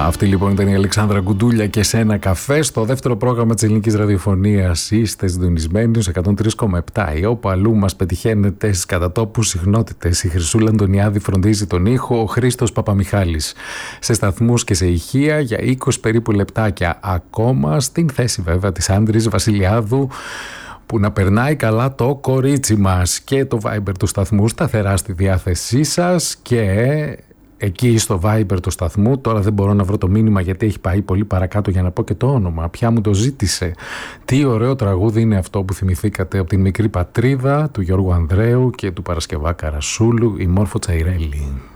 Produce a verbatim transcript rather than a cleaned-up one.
Αυτή λοιπόν ήταν η Αλεξάνδρα Κουντούλια και σε ένα καφέ. Στο δεύτερο πρόγραμμα της ελληνικής ραδιοφωνίας είστε συντονισμένοι στους εκατόν τρία κόμμα επτά. Ή όπου αλλού μας πετυχαίνετε στις κατατόπους συχνότητες. Η Χρυσούλα Αντωνιάδη φροντίζει τον ήχο, ο Χρήστος Παπαμιχάλης σε σταθμούς και σε ηχεία για είκοσι περίπου λεπτάκια ακόμα. Στην θέση βέβαια της Άντρης Βασιλιάδου, που να περνάει καλά το κορίτσι μας. Και το Viber του σταθμού σταθερά στη διάθεσή σας και εκεί στο Viber του σταθμού. Τώρα δεν μπορώ να βρω το μήνυμα γιατί έχει πάει πολύ παρακάτω για να πω και το όνομα. Ποια μου το ζήτησε. Τι ωραίο τραγούδι είναι αυτό που θυμηθήκατε από την μικρή πατρίδα του Γιώργου Ανδρέου και του Παρασκευά Καρασούλου, η Μόρφο Τσαϊρέλη.